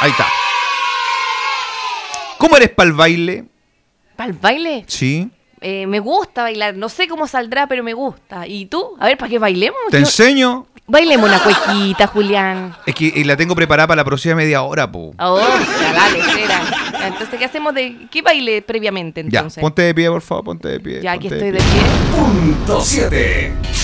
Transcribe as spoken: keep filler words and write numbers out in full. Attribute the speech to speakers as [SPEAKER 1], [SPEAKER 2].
[SPEAKER 1] Ahí está. ¿Cómo eres para el baile?
[SPEAKER 2] ¿Para el baile?
[SPEAKER 1] Sí.
[SPEAKER 2] Eh, me gusta bailar. No sé cómo saldrá, pero me gusta. ¿Y tú? A ver, ¿para qué bailemos?
[SPEAKER 1] Te
[SPEAKER 2] Yo-
[SPEAKER 1] enseño.
[SPEAKER 2] Bailemos una cuequita, Julián.
[SPEAKER 1] Es que y la tengo preparada para la próxima media hora, po.
[SPEAKER 2] Oh, ya, dale, espera. Ya, entonces, ¿qué hacemos de qué baile previamente,
[SPEAKER 1] Ya,
[SPEAKER 2] entonces?
[SPEAKER 1] ponte de pie, por favor, ponte de pie.
[SPEAKER 2] Ya, aquí
[SPEAKER 1] ponte
[SPEAKER 2] estoy de pie.
[SPEAKER 3] Punto siete.